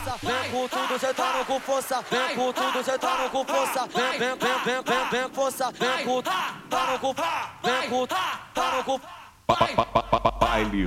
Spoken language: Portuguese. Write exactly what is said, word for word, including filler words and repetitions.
força, vem com tudo, sentando com força, vem com tudo, sentando com força, vem, vem, vem, vem, vem, vem, força, vem com, tá no cu, vem com, tá no cu. Baile